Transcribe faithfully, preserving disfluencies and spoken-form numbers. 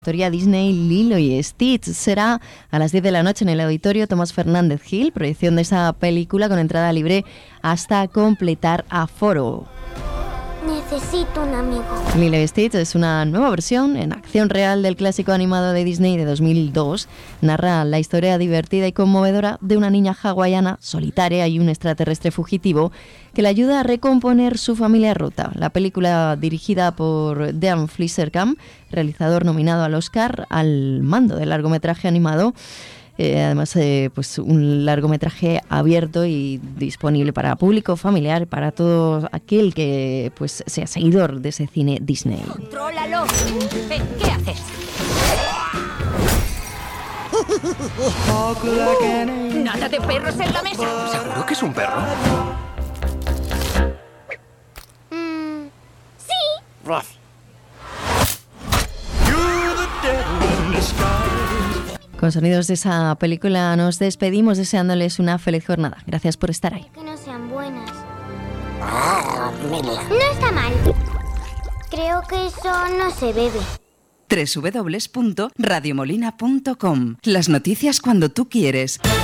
Historia Disney Lilo y Stitch será a las diez de la noche en el Auditorio Tomás Fernández Gil, proyección de esa película con entrada libre hasta completar aforo. Necesito un amigo. Lilo y Stitch es una nueva versión en acción real del clásico animado de Disney de dos mil dos. Narra la historia divertida y conmovedora de una niña hawaiana solitaria y un extraterrestre fugitivo que le ayuda a recomponer su familia rota. La película, dirigida por Dean Fleischerkamp, realizador nominado al Oscar al mando del largometraje animado. Eh, además, eh, pues un largometraje abierto y disponible para público familiar, para todo aquel que pues sea seguidor de ese cine Disney. ¡Contrólalo! Eh, ¿Qué haces? ¡Nada de perros en la mesa! ¿Seguro que es un perro? Mm, sí. Ruff. Con sonidos de esa película nos despedimos deseándoles una feliz jornada. Gracias por estar ahí. Que no sean buenas. No está mal. Creo que eso no se bebe. doble u doble u doble u punto radio molina punto com. Las noticias cuando tú quieres.